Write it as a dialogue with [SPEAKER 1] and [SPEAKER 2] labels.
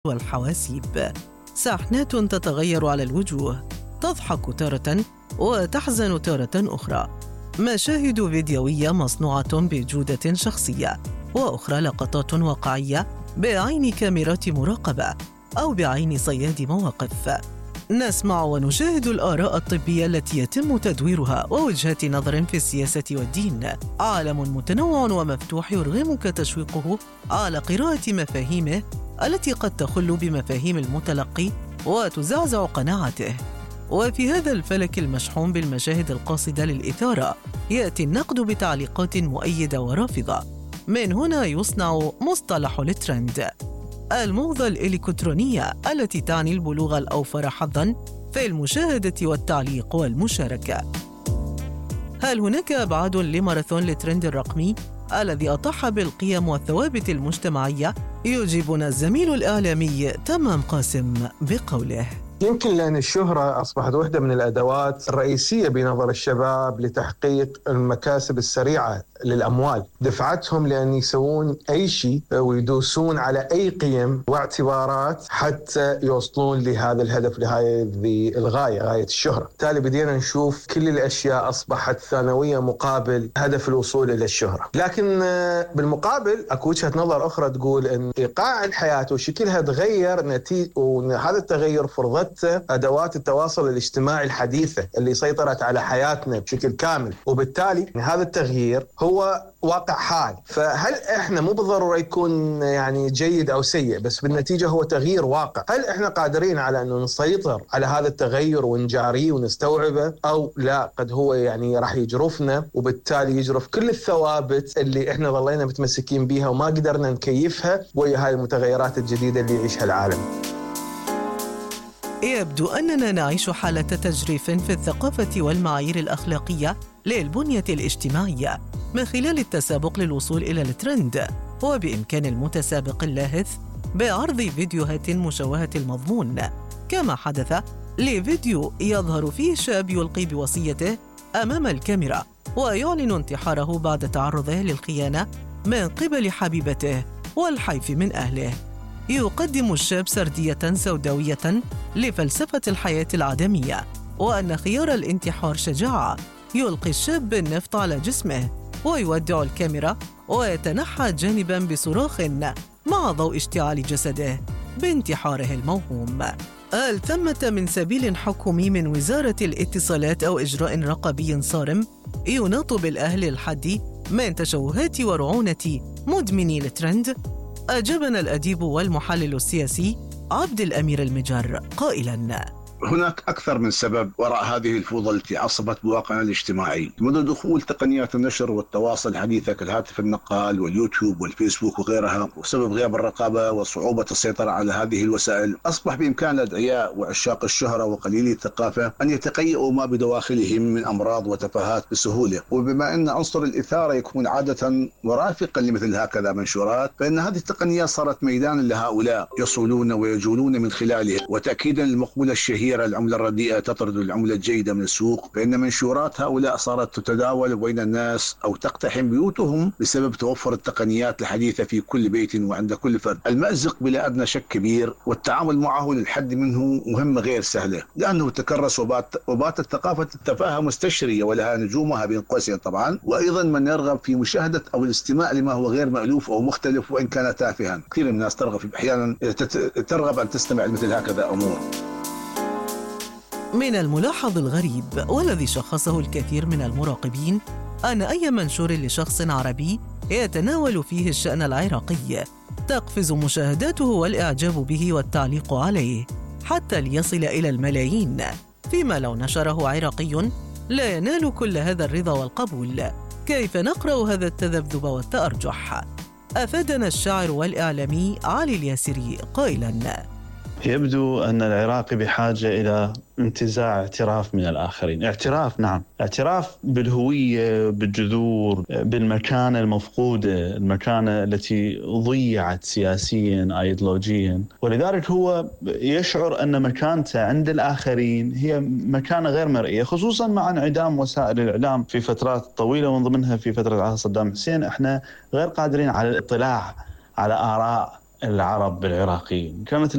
[SPEAKER 1] والحواسيب. ساحنات تتغير على الوجوه، تضحك تارة وتحزن تارة أخرى. مشاهد فيديوية مصنوعة بجودة شخصية، وأخرى لقطات واقعية بعين كاميرات مراقبة أو بعين صياد مواقف. نسمع ونشاهد الآراء الطبية التي يتم تدويرها ووجهات نظر في السياسة والدين. عالم متنوع ومفتوح يرغمك تشويقه على قراءة مفاهيمه التي قد تخل بمفاهيم المتلقي وتزعزع قناعته. وفي هذا الفلك المشحون بالمشاهد القاصدة للإثارة يأتي النقد بتعليقات مؤيدة ورافضة. من هنا يصنع مصطلح الترند، الموضة الإلكترونية التي تعني البلوغ الأوفر حظاً في المشاهدة والتعليق والمشاركة. هل هناك أبعاد لماراثون الترند الرقمي الذي أطاح بالقيم والثوابت المجتمعية؟ يجيبنا الزميل الإعلامي تمام قاسم بقوله:
[SPEAKER 2] يمكن لأن الشهرة أصبحت واحدة من الأدوات الرئيسية بنظر الشباب لتحقيق المكاسب السريعة للأموال، دفعتهم لأن يسوون أي شيء ويدوسون على أي قيم واعتبارات حتى يوصلون لهذا الهدف، لهذه الغاية، غاية الشهرة. بالتالي بدينا نشوف كل الأشياء أصبحت ثانوية مقابل هدف الوصول إلى الشهرة. لكن بالمقابل أكو وجهة نظر أخرى تقول أن إيقاع الحياة وشكلها تغير نتيجة، وهذا التغير فرضته أدوات التواصل الاجتماعي الحديثة اللي سيطرت على حياتنا بشكل كامل، وبالتالي هذا التغيير هو واقع حال. فهل احنا مو بالضرورة يكون يعني جيد او سيء، بس بالنتيجة هو تغيير واقع. هل احنا قادرين على انه نسيطر على هذا التغير ونجاريه ونستوعبه، او لا قد هو يعني راح يجرفنا، وبالتالي يجرف كل الثوابت اللي احنا ظلينا متمسكين بيها وما قدرنا نكيفها ويا هاي المتغيرات الجديدة اللي يعيشها العالم.
[SPEAKER 1] يبدو أننا نعيش حالة تجريف في الثقافة والمعايير الأخلاقية للبنية الاجتماعية من خلال التسابق للوصول إلى الترند. وبإمكان المتسابق اللاهث بعرض فيديوهات مشوهة المضمون، كما حدث لفيديو يظهر فيه شاب يلقي بوصيته أمام الكاميرا ويعلن انتحاره بعد تعرضه للخيانة من قبل حبيبته والحيف من أهله. يقدم الشاب سردية سوداوية لفلسفة الحياة العدمية، وأن خيار الانتحار شجاعة. يلقي الشاب النفط على جسمه ويودع الكاميرا ويتنحى جانباً بصراخ مع ضوء اشتعال جسده بانتحاره الموهوم. هل ثمة من سبيل حكومي من وزارة الاتصالات أو إجراء رقابي صارم يناط بالأهل الحد من تشوهات ورعونة مدمني الترند؟ أجابنا الأديب والمحلل السياسي عبد الأمير المجر قائلاً:
[SPEAKER 3] هناك أكثر من سبب وراء هذه الفوضى التي عصبت بواقعنا الاجتماعي منذ دخول تقنيات النشر والتواصل الحديثة كالهاتف النقال واليوتيوب والفيسبوك وغيرها. وسبب غياب الرقابة وصعوبة السيطرة على هذه الوسائل، أصبح بإمكان الأدعياء وعشاق الشهرة وقليلي الثقافة أن يتقيئوا ما بدواخلهم من أمراض وتفاهات بسهولة. وبما أن عنصر الإثارة يكون عادة مرافقا لمثل هكذا منشورات، فإن هذه التقنيات صارت ميدانا لهؤلاء يصولون ويجولون من خلاله. وتأكيدا للمقولة الشهيرة العملة الرديئة تطرد العملة الجيدة من السوق، فإن منشورات هؤلاء صارت تتداول بين الناس أو تقتحم بيوتهم بسبب توفر التقنيات الحديثة في كل بيت وعند كل فرد. المأزق بلا أدنى شك كبير، والتعامل معه للحد منه مهمة غير سهلة، لأنه تكرس وباتت ثقافة التفاهة مستشرية ولها نجومها بين قوسين طبعا. وأيضا من يرغب في مشاهدة أو الاستماع لما هو غير مألوف أو مختلف وإن كان تافها. كثير من الناس أحيانا ترغب أن تستمع لمثل هكذا أمور.
[SPEAKER 1] من الملاحظ الغريب والذي شخصه الكثير من المراقبين أن أي منشور لشخص عربي يتناول فيه الشأن العراقي تقفز مشاهداته والإعجاب به والتعليق عليه حتى ليصل إلى الملايين، فيما لو نشره عراقي لا ينال كل هذا الرضا والقبول. كيف نقرأ هذا التذبذب والتأرجح؟ أفادنا الشاعر والإعلامي علي الياسري قائلاً:
[SPEAKER 4] يبدو أن العراق بحاجة إلى انتزاع اعتراف من الآخرين. اعتراف، نعم، اعتراف بالهوية، بالجذور، بالمكانة المفقودة، المكانة التي ضيعت سياسيا أيديولوجيا. ولذلك هو يشعر أن مكانته عند الآخرين هي مكانة غير مرئية، خصوصا مع انعدام وسائل الإعلام في فترات طويلة، ومن ضمنها في فترة عهد صدام حسين. احنا غير قادرين على الاطلاع على آراء العرب العراقيين. كانت